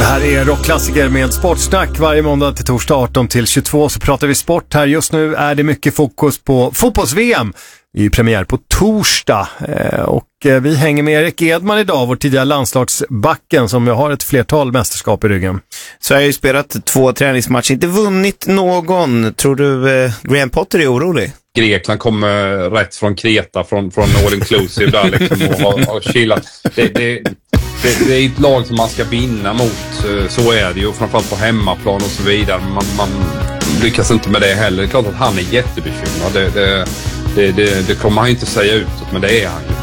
här är rockklassiker med Sportsnack. Varje måndag till torsdag 18-22 så pratar vi sport här. Just nu är det mycket fokus på fotbolls-VM. Det är premiär på torsdag och vi hänger med Erik Edman idag, vår tidigare landslagsbacken som har ett flertal mästerskap i ryggen. Sverige har ju spelat 2 träningsmatcher, inte vunnit någon. Tror du Graham Potter är orolig? Grekland kommer rätt från Kreta, från all inclusive där liksom, och har chillat. Det är ett lag som man ska vinna mot, så är det ju, framförallt på hemmaplan och så vidare. Man lyckas inte med det heller. Det är klart att han är jättebekymrad. Det kommer han inte säga utåt, men det är han ju.